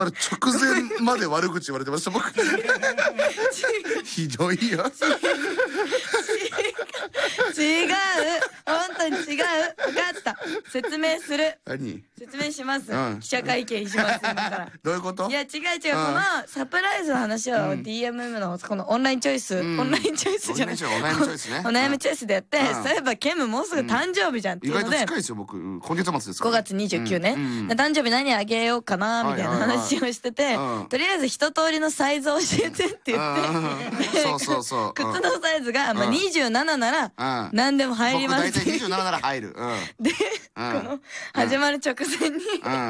あれ直前まで悪口言われてました僕。ひどいよ。 違う、本当に違う。分かった。説明する。 何？ 説明します。 うん記者会見します今から。 どういうこと？ いや違う違う、このサプライズの話を DMM のこのオンラインチョイス、オンラインチョイスじゃない、 お悩みチョイスね。 お悩みチョイスでやって、そういえばケムもうすぐ誕生日じゃんって意いうので、 外と近いですよ僕。今月末ですか 5 ら。 月29ね、誕生日何あげようかなみたいな話をしてて、とりあえず一通りのサイズを教えてって言って、 そうそうそう。 靴のサイズが27なら何でも入ります僕大体27なら入る。 で、この始まる直前に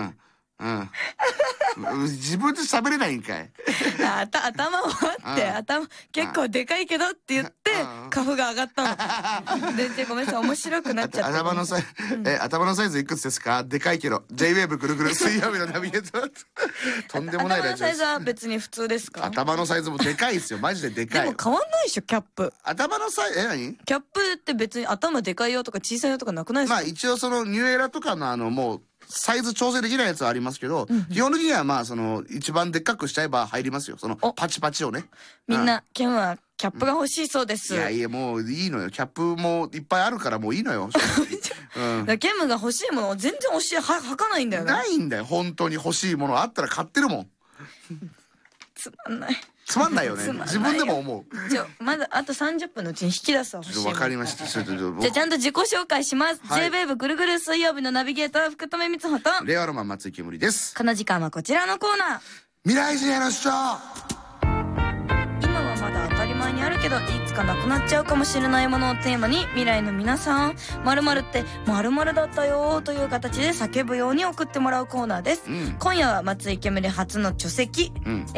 自分で喋れないんかい。 頭を割って頭結構でかいけどって言ってカフが上がったの。でごめんなさい、面白くなっちゃった。 頭のサイズいくつですか？でかいけど J-WAVE ぐるぐる水曜日のナビゲーター。とんでもないラジオです。 頭のサイズは別に普通ですか？ 頭のサイズもでかいですよ、マジででかい。 でも変わんないでしょキャップ。 頭のサイズ何？ キャップって別に頭でかいよとか小さいよとかなくないですか？ まあ一応そのニューエラとかのもうサイズ調整できないやつはありますけど、基本的にはまあその一番でっかくしちゃえば入りますよ、そのパチパチをね。 みんなケンはキャップが欲しいそうです。 いやいやもういいのよ、キャップもいっぱいあるからもういいのよ。 ケムが欲しいものを全然履かないんだよね。 ないんだよ、本当に欲しいものあったら買ってるもん。 つまんない。 つまんないよね。自分でも思う。 まだあと30分のうちに引き出すわ。 わかりました。じゃあちゃんと自己紹介します。J-WAVE ぐるぐる水曜日のナビゲーター福留光穂と令和ロマン松井けむりです。 この時間はこちらのコーナー、 未来人への主張。 今はまだ当たり前にあるけどいつかなくなっちゃうかもしれないものをテーマに、未来の皆さん〇〇って〇〇だったよという形で叫ぶように送ってもらうコーナーです。今夜は松井けむり初の書籍、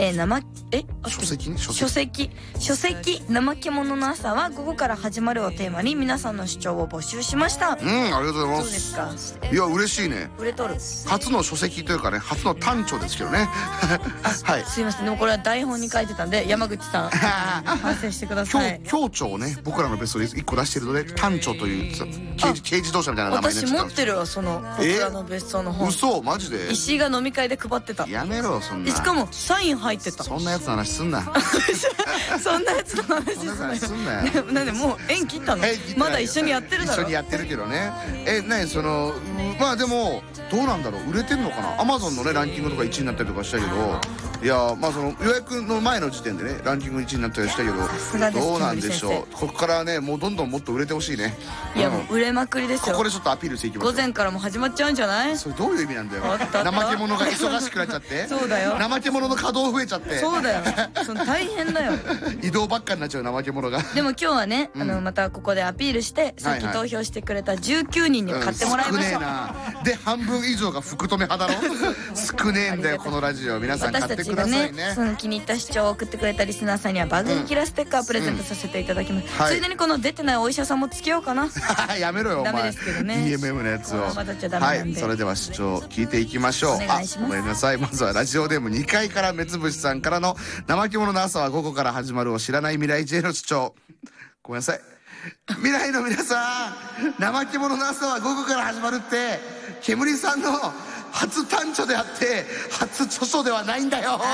書籍怠け者の朝は午後から始まるをテーマに皆さんの主張を募集しました。 ありがとうございます。 どうですか？ いや嬉しいね。 売れとる。 初の書籍というかね、初の短調ですけどね。はい。 すいません、でもこれは台本に書いてたんで山口さん反省してください。 協調をね、僕らのベストで1個出してるので短調という軽自動車みたいな名前になっちゃった。 私持ってるわ、その僕らの別荘の本。 嘘？マジで？ 石井が飲み会で配ってた。 やめろそんな。 しかもサイン入ってた。 そんなやつの話すんな。 そんなやつの話すんなよ。 なんでもう縁切ったの？まだ一緒にやってるだろ。 一緒にやってるけどね。何そのまあでもどうなんだろう、売れてんのかな。アマゾンのねランキングとか1位になったりとかしたけど、いやまあその予約の前の時点でねランキング1位になったりしたけど、どうなんでしょう。ここからねもうどんどんもっと売れてほしいね。 いやもう売れまくりですよ。 ここでちょっとアピールしていきましょう。 午前からも始まっちゃうんじゃない？ それどういう意味なんだよ。怠け者が忙しくなっちゃって。 そうだよ。 怠け者の稼働増えちゃって。 そうだよ。その大変だよ。 移動ばっかになっちゃう怠け者が。 でも今日はねまたここでアピールしてさっき投票してくれた19人に買ってもらいましょう。 で半分以上が福留派だろ。少ねえんだよこのラジオ。皆さん買ってくださいね。 その気に入った主張を送ってくれたリスナーさんには番組キラーステッカープレゼントさせていただきます。ついでにこの出てないお医者さんもつけようかな。 やめろよお前。 ダメですけどね。 DMM のやつを。 混ざっちゃダメなんで。 それでは主張聞いていきましょう。 お願いします。 ごめんなさい。まずはラジオネーム2階から目つぶしさんからの怠け者の朝は午後から始まるを知らない未来人への主張。ごめんなさい。未来の皆さん、怠け者の朝は午後から始まるってけむりさんの初短調であって初著書ではないんだよ。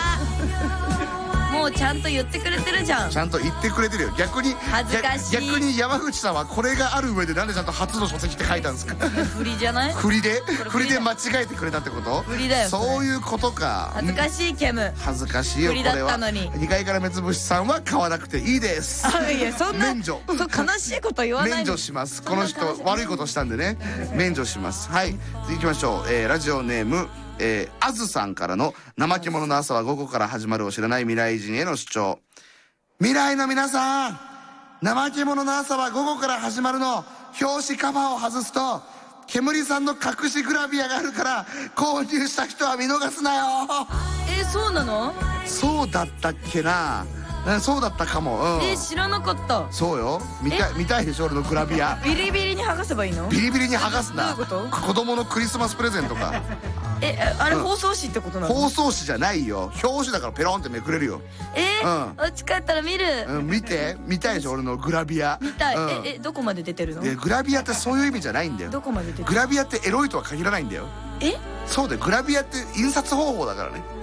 もうちゃんと言ってくれてるじゃん。 ちゃんと言ってくれてるよ。逆に恥ずかしい。 逆に山口さんはこれがある上でなんでちゃんと初の書籍って書いたんですか？ 振りじゃない？ 振りで間違えてくれたってこと？ 振りだよ。 そういうことか。 恥ずかしいケム。 恥ずかしいよこれは。 振りだったのに。 2階から目つぶしさんは買わなくていいです。 いやそんな免除。 そう悲しいこと言わない。 免除します。この人悪いことしたんでね免除します。はい行きましょう。ラジオネームあずさんからの怠け者の朝は午後から始まるを知らない未来人への主張。未来の皆さん、怠け者の朝は午後から始まるの表紙カバーを外すとけむりさんの隠しグラビアがあるから購入した人は見逃すなよ。 そうなの？ そうだったっけな。そうだったかも。 知らなかった。 そうよ。見たいでしょ俺のグラビア。 ビリビリに剥がせばいいの？ ビリビリに剥がすんだ。 どういうこと？ 子供のクリスマスプレゼントか。 あれ放送紙ってことなの？ 放送紙じゃないよ。表紙だからペロンってめくれるよ。 お家帰ったら見る。 見たいでしょ俺のグラビア。 見たい。どこまで出てるの？ グラビアってそういう意味じゃないんだよ。 どこまで出てる？ グラビアってエロいとは限らないんだよ。 そうだよ、グラビアって印刷方法だからね。